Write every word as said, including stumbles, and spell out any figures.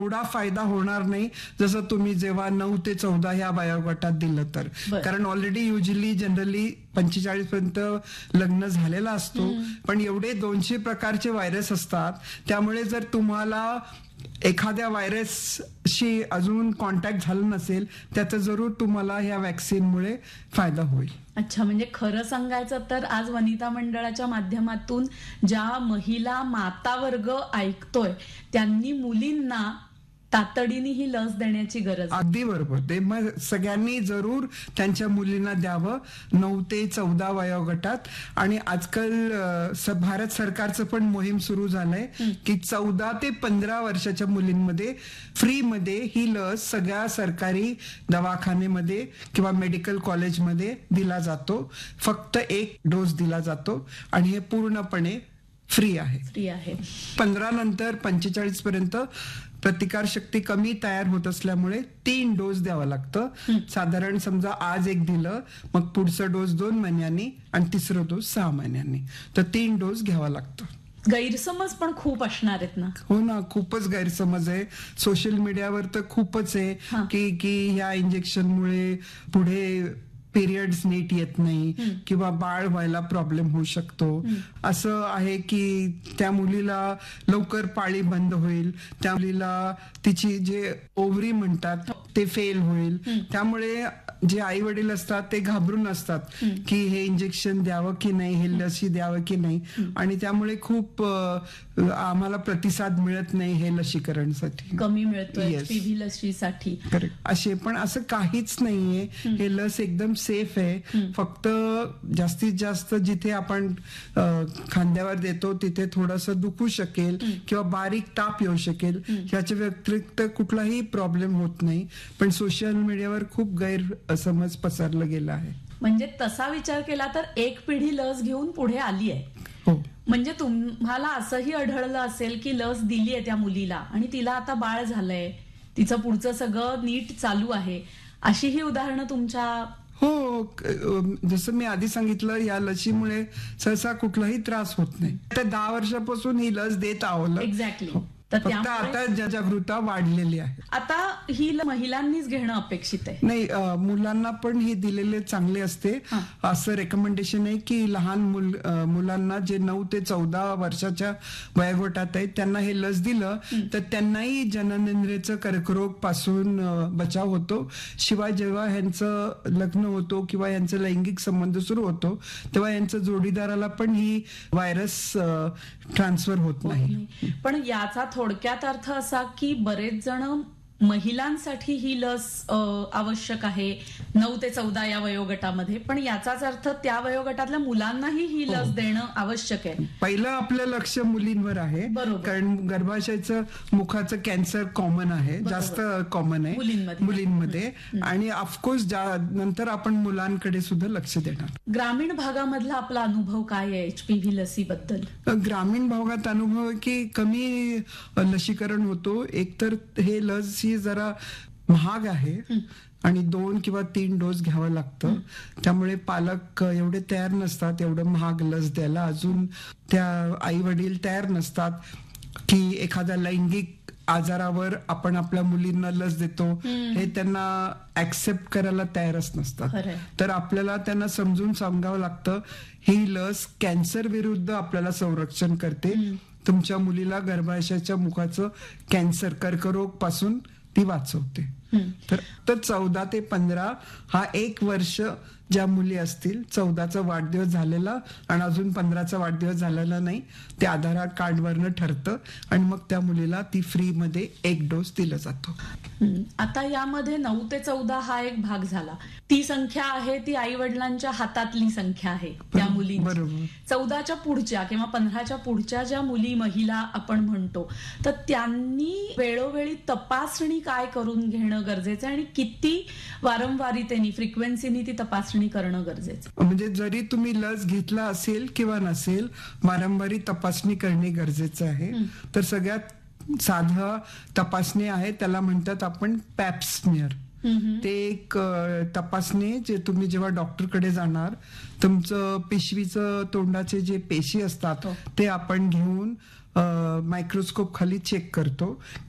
एवढा फायदा होणार नाही जसं तुम्ही जेव्हा नऊ ते चौदा ह्या वयोगटात दिलं तर. कारण ऑलरेडी युजली जनरली पंचेचाळीस पर्यंत लग्न झालेला असतो, पण एवढे दोनशे प्रकारचे व्हायरस असतात, त्यामुळे जर तुम्हाला एखाद्या व्हायरसशी अजून कॉन्टॅक्ट झालं नसेल त्याचा जरूर तुम्हाला ह्या वॅक्सिनमुळे फायदा होईल. अच्छा, म्हणजे खरं सांगायचं तर आज वनिता मंडळाच्या माध्यमातून ज्या महिला माता वर्ग ऐकतोय त्यांनी मुलींना तातडीने ही लस देण्याची गरज. अगदी बरोबर. ते मग सगळ्यांनी जरूर त्यांच्या मुलींना द्यावं नऊ ते चौदा वयोगटात. आणि आजकाल भारत सरकारचं पण मोहीम सुरू झालंय की चौदा ते पंधरा वर्षाच्या मुलींमध्ये फ्रीमध्ये ही लस सगळ्या सरकारी दवाखान्यामध्ये किंवा मेडिकल कॉलेजमध्ये दिला जातो. फक्त एक डोस दिला जातो आणि हे पूर्णपणे फ्री आहे. फ्री आहे. पंधरा नंतर पंचेचाळीस पर्यंत प्रतिकार शक्ती कमी तयार होत असल्यामुळे तीन डोस द्यावं लागतं. साधारण समजा आज एक दिलं, मग पुढचं डोस दोन महिन्यांनी आणि तिसरं डोस सहा महिन्यांनी, तर तीन डोस घ्यावा लागतं. गैरसमज पण खूप असणार आहेत ना? हो ना, खूपच गैरसमज आहे. सोशल मीडियावर तर खूपच आहे की की ह्या इंजेक्शनमुळे पुढे पिरियड्स नीट येत नाही किंवा बाळ व्हायला प्रॉब्लेम होऊ शकतो. असं आहे की त्या मुलीला लवकर पाळी बंद होईल, त्या मुलीला तिची जे ओव्हरी म्हणतात ते फेल होईल. त्यामुळे जे आई वडील असतात ते घाबरून असतात की हे इंजेक्शन द्यावं की नाही, हे लसी द्यावं की नाही, आणि त्यामुळे खूप आम्हाला प्रतिसाद मिळत नाही हे लसीकरणसाठी, कमी मिळतोय पीव्ही लसीसाठी. असे पण असं काहीच नाहीये. हे लस एकदम सेफ आहे. फक्त जास्तीत जास्त जिथे आपण खांद्यावर देतो तिथे थोडस दुखू शकेल किंवा बारीक ताप येऊ शकेल, ह्याच्या व्यतिरिक्त कुठलाही प्रॉब्लेम होत नाही. पण सोशल मीडियावर खूप गैरसमज पसरला गेला आहे. म्हणजे तसा विचार केला तर एक पिढी लस घेऊन पुढे आली आहे. हो. म्हणजे तुम्हाला असंही आढळलं असेल की लस दिली आहे त्या मुलीला आणि तिला आता बाळ झालंय, तिचं पुढचं सगळं नीट चालू आहे, अशी ही उदाहरणं तुमच्या? हो, जसं मी आधी सांगितलं, या लसीमुळे सहसा कुठलाही त्रास होत नाही. तर दहा वर्षापासून ही लस देत आहोत. एक्झॅक्टली. फक्त आता जागरूकता वाढलेली आहे. आता ही महिलांनीच घेणं अपेक्षित आहे. नाही, मुलांना पण हे दिलेले चांगले असते. असं रेकमेंडेशन आहे की लहान मुलांना जे नऊ ते चौदा वर्षाच्या वयोगटात आहेत त्यांना हे लस दिलं तर त्यांनाही जननेंद्रियाचं कर्करोग पासून बचाव होतो. शिवाय जेव्हा ह्यांचं लग्न होतो किंवा यांचं लैंगिक संबंध सुरू होतो तेव्हा यांच्या जोडीदाराला पण ही व्हायरस ट्रान्सफर होत नाही. पण याचा थोडक्यात अर्थ असा की बरेच जण महिलांसाठी ही लस आवश्यक आहे नऊ ते चौदा या वयोगटामध्ये, पण याचाच अर्थ त्या वयोगटातल्या मुलांनाही ही लस देणं आवश्यक आहे. पहिलं आपलं लक्ष मुलींवर आहे, कारण गर्भाशयाचं मुखाचं कॅन्सर कॉमन आहे, जास्त कॉमन आहे मुलींमध्ये मुलींमध्ये आणि ऑफकोर्स नंतर आपण मुलांकडे सुद्धा लक्ष देणार. ग्रामीण भागामधला आपला अनुभव काय आहे एचपीव्ही लसीबद्दल? ग्रामीण भागात अनुभव आहे की कमी लसीकरण होतो. एकतर हे लस जरा महाग आहे आणि दोन किंवा तीन डोस घ्यावं लागतं, त्यामुळे पालक एवढे तयार नसतात एवढं महाग लस द्यायला. अजून त्या आई वडील तयार नसतात की एखाद्या लैंगिक आजारावर आपण आपल्या मुलींना लस देतो हे त्यांना ऍक्सेप्ट करायला तयारच नसतात. तर आपल्याला त्यांना समजून सांगावं लागतं ही लस कॅन्सर विरुद्ध आपल्याला संरक्षण करते. तुमच्या मुलीला गर्भाशयाच्या मुखाचं कॅन्सर कर्करोग पासून ती वाचवते. तर चौदा ते पंधरा हा एक वर्ष ज्या मुली असतील, चौदाचा वाढदिवस झालेला आणि अजून पंधराचा वाढदिवस झालेला नाही, ते आधार कार्डवरनं ठरतं आणि मग त्या मुलीला ती फ्री मध्ये एक डोस दिला जातो. आता यामध्ये नऊ ते चौदा हा एक भाग झाला. ती संख्या आहे ती आई वडिलांच्या हातातली संख्या आहे त्या मुली. बरोबर. चौदाच्या पुढच्या किंवा पंधराच्या पुढच्या ज्या मुली महिला आपण म्हणतो तर त्यांनी वेळोवेळी तपासणी काय करून घेणं गरजेचं आहे आणि किती वारंवारितेने फ्रिक्वेन्सीनी ती तपासणी करणं गरजेचं? म्हणजे जरी तुम्ही लस घेतला असेल किंवा नसेल, वारंवारी तपासणी करणे गरजेचं आहे. तर सगळ्यात साधा तपासणी आहे त्याला म्हणतात आपण पॅप स्मिअर. ते एक तपासणी जे तुम्ही जेव्हा डॉक्टरकडे जाणार, तुमचं पिशवीचं तोंडाचे जे पेशी असतात ते आपण घेऊन मायक्रोस्कोप खाली चेक करतो